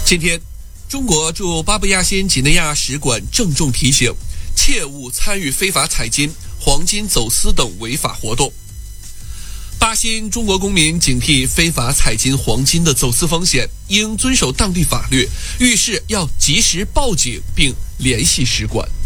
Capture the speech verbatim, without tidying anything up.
今天，中国驻巴布亚新几内亚使馆郑重提醒，切勿参与非法采金、黄金走私等违法活动。巴新中国公民警惕非法采金、黄金的走私风险，应遵守当地法律，遇事要及时报警并联系使馆。